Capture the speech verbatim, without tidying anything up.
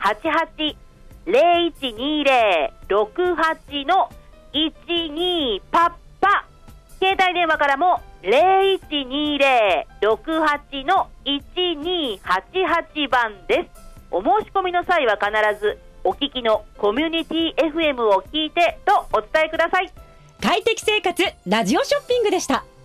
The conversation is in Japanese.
はちはち ゼロいちにゼロ ろくはちのいちにパッパ、携帯電話からもゼロいちにゼロ ろくはちのいちにはちはちばんです。お申し込みの際は必ずお聞きのコミュニティ エフエム を聞いてとお伝えください。 快適生活ラジオショッピングでした。